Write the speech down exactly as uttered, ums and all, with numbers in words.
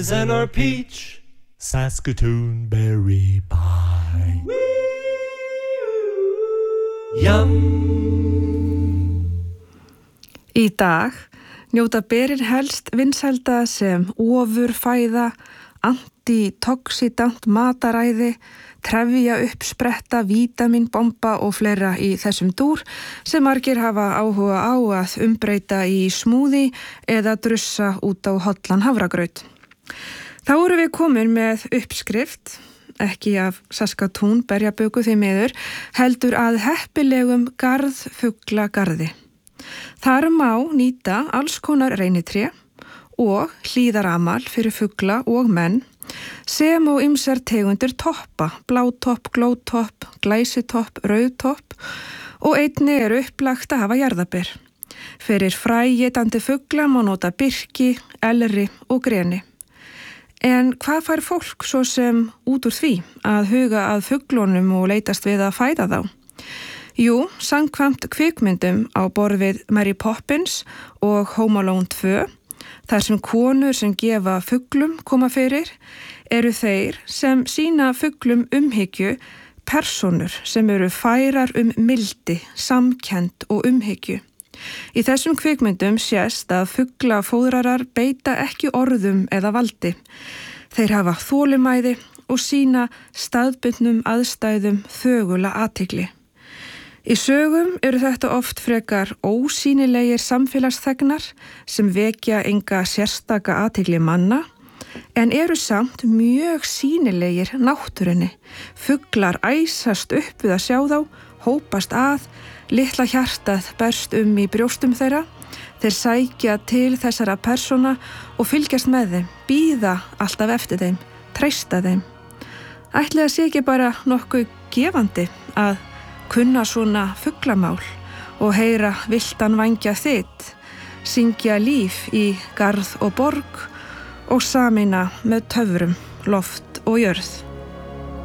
And our peach Saskatoon berry pie. Yum. Í dag njóta berin helst vinsælda sem ofurfæða, antitoxidant mataræði, trefja uppspretta, vítaminbomba og fleira í þessum dúr sem margir hafa áhuga á að umbreyta í smúði eða drussa út á hollan hafragraut. Þá erum við komin með uppskrift, ekki af Saskatoon berjaböku því miður, heldur að heppilegum garðfuglagarði. Þar má nýta alls konar reynitré og hlíðaramal fyrir fugla og menn, sem og ýmsar tegundir toppa, blátopp, glótopp, glæsitopp, rauðtopp og einnig er upplagt að hafa jarðaber. Fyrir fræétandi fugla má nota birki, elri og greni. En hvað fær fólk svo sem út úr því að huga að fuglunum og leitast við að fæða þá? Jú, samkvæmt kvikmyndum á borð við Mary Poppins og Home Alone tvö, þar sem konur sem gefa fuglum koma fyrir, eru þeir sem sýna fuglum umhyggju persónur sem eru færar um mildi, samkennd og umhyggju. Í þessum kvikmyndum sést að fuglafóðrarar beita ekki orðum eða valdi. Þeir hafa þolinmæði og sýna staðbundnum aðstæðum þögula athygli. Í sögum eru þetta oft frekar ósýnilegir samfélagsþegnar sem vekja enga sérstaka athygli manna, en eru samt mjög sýnilegir náttúrunni. Fuglar æsast upp við að sjá þá, hópast að, litla hjartað berst um í brjóstum þeirra, þeir sækja til þessara persóna og fylgjast með þeim, bíða alltaf eftir þeim, treysta þeim. Ætli það sé ekki bara nokkuð gefandi að kunna svona fuglamál og heyra villtan vængja þitt, syngja líf í garð og borg og sameina með töfrum, loft og jörð.